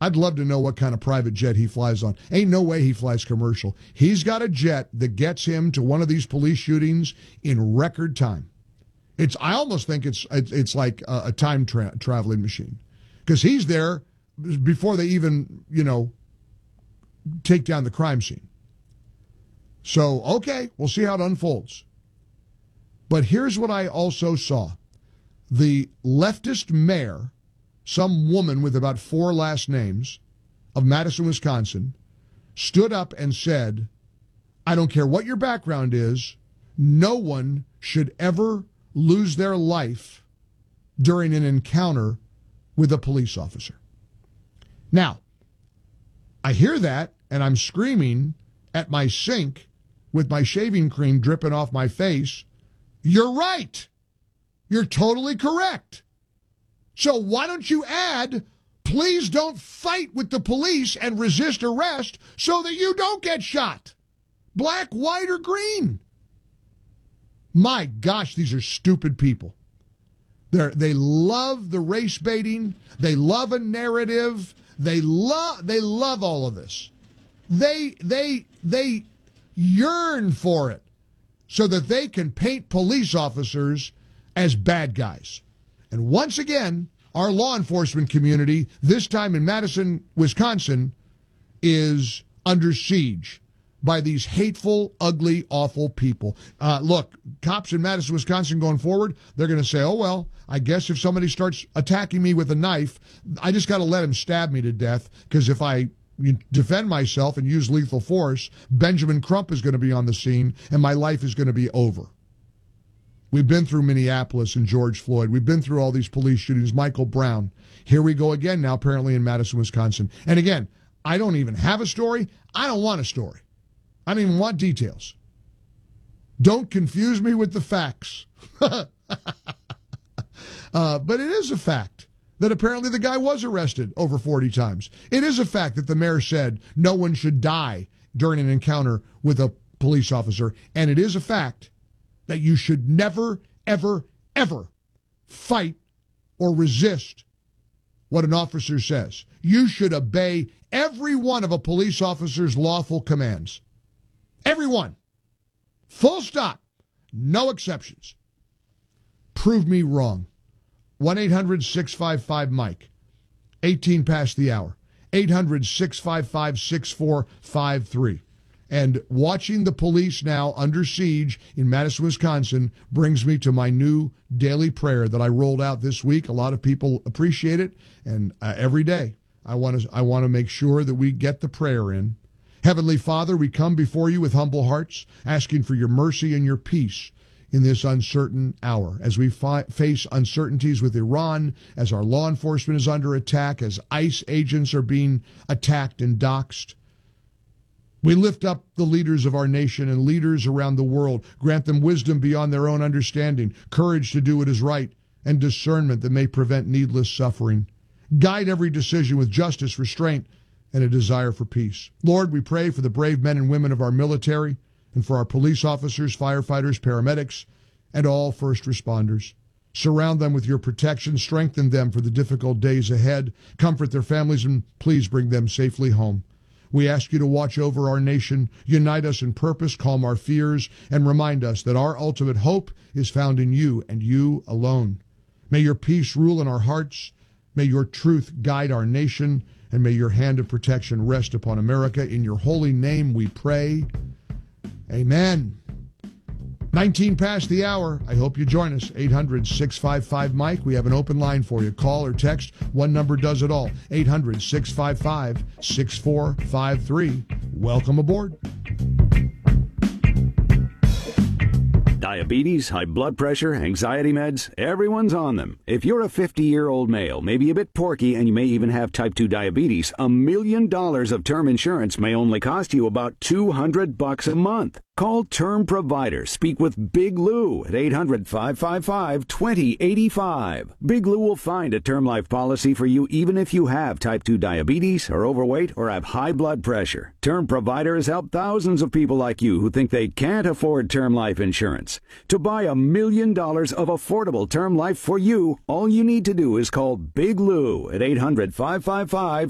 I'd love to know what kind of private jet he flies on. Ain't no way he flies commercial. He's got a jet that gets him to one of these police shootings in record time. I almost think it's like a time traveling machine, because he's there before they even, take down the crime scene. So, okay, we'll see how it unfolds. But here's what I also saw. The leftist mayor, some woman with about 4 last names, of Madison, Wisconsin, stood up and said, I don't care what your background is, no one should ever lose their life during an encounter with a police officer. Now, I hear that, and I'm screaming at my sink with my shaving cream dripping off my face. You're right. You're totally correct. So why don't you add, please don't fight with the police and resist arrest so that you don't get shot? Black, white, or green? My gosh, these are stupid people. They love the race baiting. They love a narrative. They love all of this. They yearn for it so that they can paint police officers as bad guys. And once again, our law enforcement community, this time in Madison, Wisconsin, is under siege by these hateful, ugly, awful people. Look, cops in Madison, Wisconsin going forward, they're going to say, oh, well, I guess if somebody starts attacking me with a knife, I just got to let him stab me to death, because if I defend myself and use lethal force, Benjamin Crump is going to be on the scene and my life is going to be over. We've been through Minneapolis and George Floyd. We've been through all these police shootings, Michael Brown. Here we go again now, apparently in Madison, Wisconsin. And again, I don't even have a story. I don't want a story. I don't even want details. Don't confuse me with the facts. But it is a fact that apparently the guy was arrested over 40 times. It is a fact that the mayor said no one should die during an encounter with a police officer. And it is a fact that you should never, ever, ever fight or resist what an officer says. You should obey every one of a police officer's lawful commands. Every one. Full stop. No exceptions. Prove me wrong. 1-800-655-MIKE. 18 past the hour. 800-655-6453. And watching the police now under siege in Madison, Wisconsin brings me to my new daily prayer that I rolled out this week. A lot of people appreciate it, and every day I want to make sure that we get the prayer in. Heavenly Father, we come before you with humble hearts, asking for your mercy and your peace in this uncertain hour, as we face uncertainties with Iran, as our law enforcement is under attack, as ICE agents are being attacked and doxxed. We lift up the leaders of our nation and leaders around the world. Grant them wisdom beyond their own understanding, courage to do what is right, and discernment that may prevent needless suffering. Guide every decision with justice, restraint, and a desire for peace. Lord, we pray for the brave men and women of our military and for our police officers, firefighters, paramedics, and all first responders. Surround them with your protection. Strengthen them for the difficult days ahead. Comfort their families, and please bring them safely home. We ask you to watch over our nation, unite us in purpose, calm our fears, and remind us that our ultimate hope is found in you and you alone. May your peace rule in our hearts. May your truth guide our nation, and may your hand of protection rest upon America. In your holy name we pray. Amen. 19 past the hour. I hope you join us. 800-655-MIKE. We have an open line for you. Call or text. One number does it all. 800-655-6453. Welcome aboard. Diabetes, high blood pressure, anxiety meds, everyone's on them. If you're a 50-year-old male, maybe a bit porky, and you may even have type 2 diabetes, $1 million of term insurance may only cost you about $200 a month. Call Term Provider. Speak with Big Lou at 800-555-2085. Big Lou will find a term life policy for you even if you have type 2 diabetes, are overweight, or have high blood pressure. Term Provider has helped thousands of people like you who think they can't afford term life insurance. To buy $1 million of affordable term life for you, all you need to do is call Big Lou at 800-555-2085.